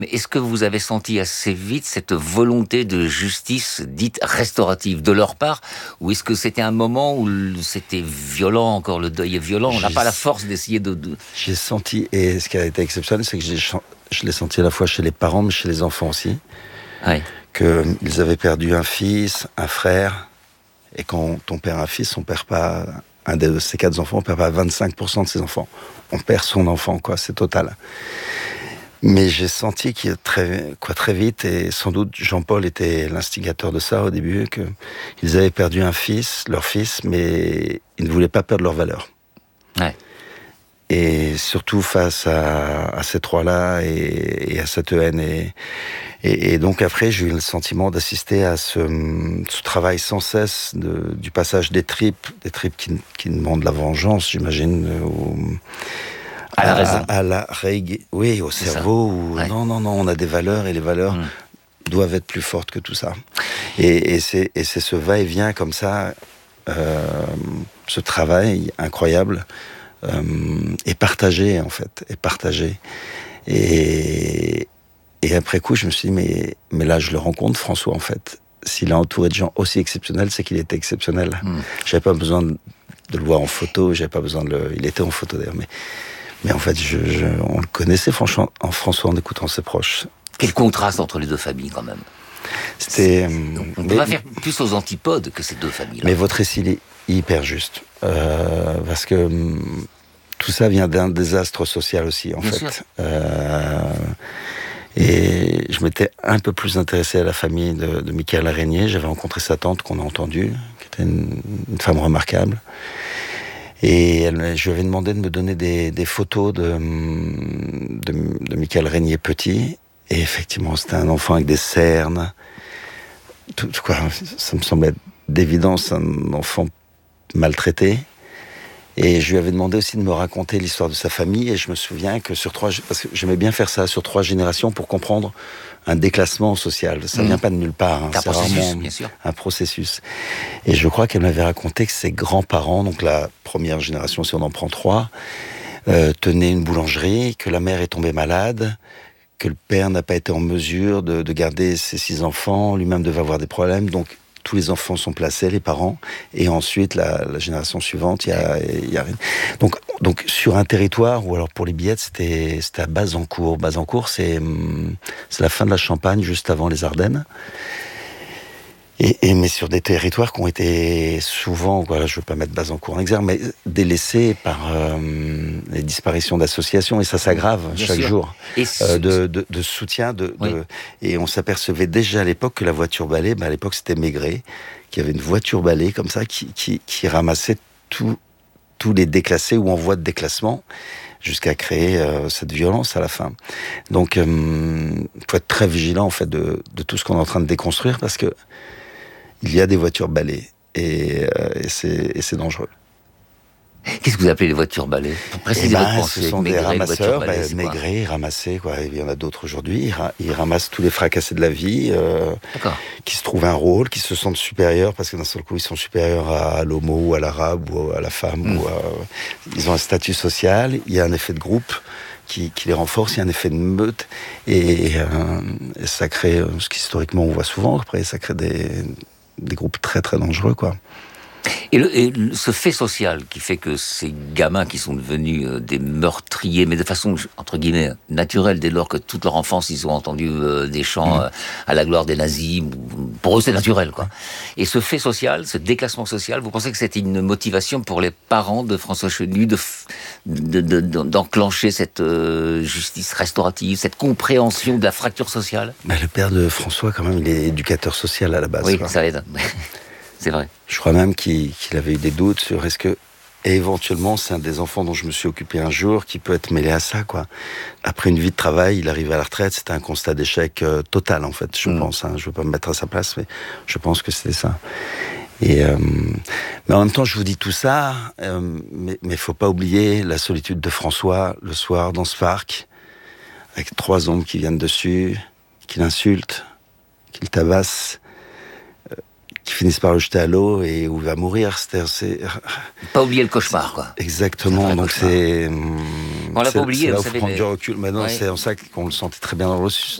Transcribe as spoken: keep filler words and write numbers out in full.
Mais est-ce que vous avez senti assez vite cette volonté de justice dite restaurative de leur part, ou est-ce que c'était un moment où c'était violent, encore le deuil est violent, on n'a J'ai pas la force d'essayer de... de... J'ai senti, et ce qui a été exceptionnel, c'est que j'ai, je l'ai senti à la fois chez les parents, mais chez les enfants aussi, Oui. qu'ils avaient perdu un fils, un frère, et quand on perd un fils, on perd pas un de ces quatre enfants, on perd pas vingt-cinq pour cent de ses enfants. On perd son enfant, quoi, c'est total. Mais j'ai senti qu'il très, quoi, très vite, et sans doute Jean-Paul était l'instigateur de ça au début, qu'ils avaient perdu un fils, leur fils, mais ils ne voulaient pas perdre leur valeur. Ouais. Et surtout face à, à ces trois-là et, et à cette haine. Et, et, et donc après, j'ai eu le sentiment d'assister à ce, ce travail sans cesse de, du passage des tripes, des tripes qui, qui demandent la vengeance, j'imagine, au, à la raison, à, à la règle, oui, au c'est cerveau. Où, ouais. Non, non, non, on a des valeurs et les valeurs mmh. doivent être plus fortes que tout ça. Et, et, c'est, et c'est ce va-et-vient comme ça, euh, ce travail incroyable. Euh, et partagé en fait, et partagé. Et, et après coup, je me suis dit, mais, mais là, je le rencontre, François, en fait. S'il est entouré de gens aussi exceptionnels, c'est qu'il était exceptionnel. Mm. J'avais pas besoin de, de le voir en photo, j'avais pas besoin de le... Il était en photo d'ailleurs, mais, mais en fait, je, je, on le connaissait franchement en François en écoutant ses proches. Quel contraste entre les deux familles, quand même. C'était... On peut pas faire plus aux antipodes que ces deux familles-là. Mais votre récit est hyper juste. Euh, parce que hum, tout ça vient d'un désastre social aussi, en Bien fait. Euh, et je m'étais un peu plus intéressé à la famille de, de Michael Régnier. J'avais rencontré sa tante qu'on a entendue, qui était une, une femme remarquable. Et elle, je lui avais demandé de me donner des, des photos de, de, de Michael Régnier petit. Et effectivement, c'était un enfant avec des cernes. Tout, quoi, ça me semblait d'évidence un enfant maltraité. Et je lui avais demandé aussi de me raconter l'histoire de sa famille. Et je me souviens que sur trois... Parce que j'aimais bien faire ça sur trois générations pour comprendre un déclassement social. Ça ne mmh. vient pas de nulle part. Hein. C'est, c'est un processus, vraiment bien sûr. un processus. Et je crois qu'elle m'avait raconté que ses grands-parents, donc la première génération, si on en prend trois, euh, tenaient une boulangerie, que la mère est tombée malade, que le père n'a pas été en mesure de, de garder ses six enfants, lui-même devait avoir des problèmes, donc tous les enfants sont placés, les parents, et ensuite la, la génération suivante, il y a, il y a donc donc sur un territoire où alors pour les billettes c'était c'était à Bazancourt. Bazancourt c'est c'est la fin de la Champagne, juste avant les Ardennes. Et, et, mais sur des territoires qui ont été souvent, voilà, je ne veux pas mettre Bazancourt en exergue, mais délaissés par euh, les disparitions d'associations, et ça s'aggrave Bien chaque sûr. jour, et euh, de, de, de soutien. De, oui. de, et on s'apercevait déjà à l'époque que la voiture balai, bah à l'époque c'était Maigret, qu'il y avait une voiture balai comme ça qui, qui, qui ramassait tous les déclassés ou en voie de déclassement, jusqu'à créer euh, cette violence à la fin. Donc, il euh, faut être très vigilant en fait de, de tout ce qu'on est en train de déconstruire, parce que il y a des voitures balais et, euh, et, c'est, et c'est dangereux. Qu'est-ce que vous appelez les voitures balais ? Pour préciser eh ben, votre pensée, ce sont Maigret, des ramasseurs, balai, ben, Maigret, ramassés, quoi. Il y en a d'autres aujourd'hui. Ils, ra- ils ramassent tous les fracassés de la vie, euh, qui se trouvent un rôle, qui se sentent supérieurs, parce que d'un seul coup, ils sont supérieurs à l'homo, ou à l'arabe, ou à la femme. Mm. Ou à... Ils ont un statut social, il y a un effet de groupe qui, qui les renforce, il y a un effet de meute, et, euh, et ça crée, ce qu'historiquement on voit souvent, après, ça crée des... des groupes très très dangereux, quoi. Et, le, et le, ce fait social qui fait que ces gamins qui sont devenus euh, des meurtriers, mais de façon, entre guillemets, naturelle, dès lors que toute leur enfance, ils ont entendu euh, des chants mmh. euh, à la gloire des nazis, pour eux c'est naturel, quoi. Et ce fait social, ce déclassement social, vous pensez que c'était une motivation pour les parents de François Chenu de, de, de, de, d'enclencher cette euh, justice restaurative, cette compréhension de la fracture sociale ? Bah, le père de François, quand même, il est éducateur social à la base. Oui, quoi. ça aide. C'est vrai. Je crois même qu'il, qu'il avait eu des doutes sur est-ce que, et éventuellement, c'est un des enfants dont je me suis occupé un jour qui peut être mêlé à ça, quoi. Après une vie de travail, il arrive à la retraite, c'était un constat d'échec euh, total, en fait, je mmh. pense. Hein. Je veux pas me mettre à sa place, mais je pense que c'était ça. Et euh, mais en même temps, je vous dis tout ça, euh, mais il faut pas oublier la solitude de François le soir dans ce parc, avec trois ombres qui viennent dessus, qui l'insultent, qui le tabassent, qui finissent par le jeter à l'eau et où il va mourir. C'est-à-dire, c'est... Pas oublier le cauchemar, quoi. Exactement. C'est donc cauchemar. c'est On l'a pas oublié, c'est là vous où faut savez, prendre mais- du recul. Maintenant, Ouais. c'est en ça qu'on le sentait très bien dans le,